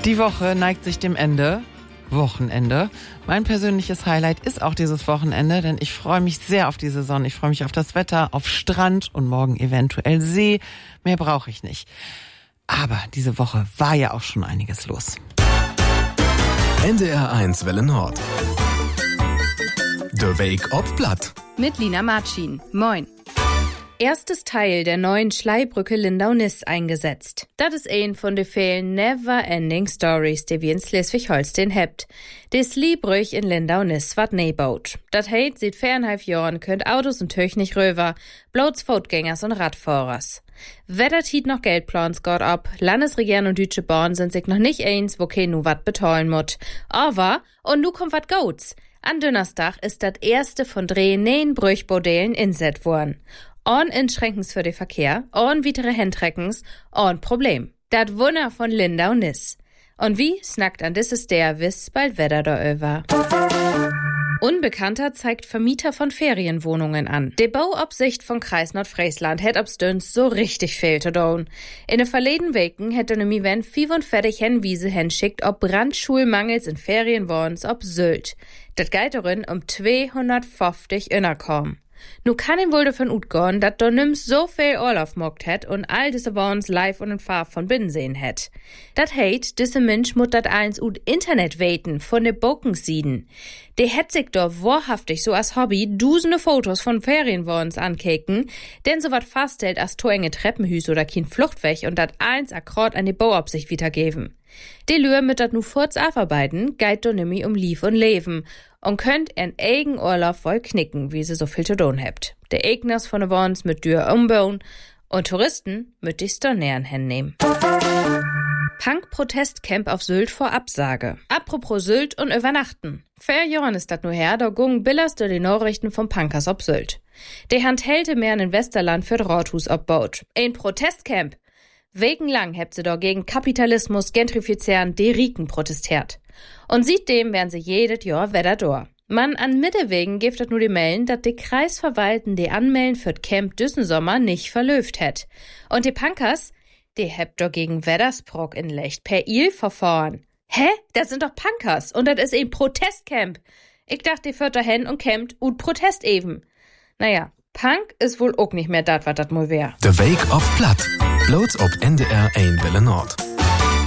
Die Woche neigt sich dem Ende. Wochenende. Mein persönliches Highlight ist auch dieses Wochenende, denn ich freue mich sehr auf die Saison. Ich freue mich auf das Wetter, auf Strand und morgen eventuell See. Mehr brauche ich nicht. Aber diese Woche war ja auch schon einiges los. NDR1 Welle Nord. De Week op Platt. Mit Lina Marcin. Moin. Erstes Teil der neuen Schleibrücke Lindau-Niss eingesetzt. Das ist ein von de vielen Never-Ending Stories, die wir in Schleswig-Holstein habt. Die Schleibrüch in Lindau-Niss wat nebaut. Dat heit seit 4,5 Jahren könnt Autos und Töch röver, bloß Fußgängers und Radfahrers. Wettert hiet noch Geldplans Gott ab. Landesregierung und Deutsche Bahn sind sich noch nicht eins, wo kein nu wat betalen mut. Aber, und nu kommt wat goats. An Donnerstag ist dat erste von 3 neuen Brüchbordellen inset worden. On Inschränkens für den Verkehr, on weitere Händreckens, on Problem. Dat Wunder von Lindau-Niss. Und wie snackt an dieses der wiss bald Wetter da über. Unbekannter zeigt Vermieter von Ferienwohnungen an. Die Bauabsicht von Kreis Nordfriesland hätt ob's dünns so richtig fehlte down. In den verleden Weken hätte nämlich wenn 45 Hinwiese hinschickt, ob Brandschulmangels in Ferienwohnens ob Sylt. Dat geht darin 250 innerkommen. Nu kann ihm wohl davon utgehen, dat do nimm's so viel Urlaub mockt het und all diese Wohns live und in Farb von binnen sehen het. Dat heit, diese Mensch mut dat eins ut Internet weten von de Bokensiden. De het sich do wahrhaftig so als Hobby dusende Fotos von Ferienwohns ankeken, denn so wat faststellt as to enge Treppenhüs oder kein Fluchtweg und dat eins akkord an die Bauabsicht wiedergeben. De Lühr mit dat nu furz aufarbeiten, geit do nimmi Lief und Leben und könnt en eigen Urlaub voll knicken, wie sie so viel zu tun habt. De Egners von de Wons mit Dür umbauen und Touristen mit die Stornären hinnehmen. Punk-Protestcamp auf Sylt vor Absage. Apropos Sylt und Übernachten. 4 Jahren ist dat nur her, da gungen Billers durch die Nachrichten vom Punkers ob Sylt. De Handhelte mehr in Westerland für Rothus obbaut. Ein Protestcamp. Wegenlang hebt sie da gegen Kapitalismus, Gentrifizieren, die Riken protestiert. Und seitdem werden sie jedes Jahr wieder da. Man an Mittewegen gibt es nur die Melden, dass die Kreisverwalten die Anmelden für Camp diesen Sommer nicht verlöft hat. Und die Punkers, die hebt da gegen Weddersbrock in Lecht per Il-Verfahren. Hä? Das sind doch Punkers und das ist ein Protestcamp. Ich dachte, die führt da hin und campt und Protest eben. Naja, Punk ist wohl auch nicht mehr dat, was dat mal wär. De Week op Platt. Bloß op NDR1 Welle Nord.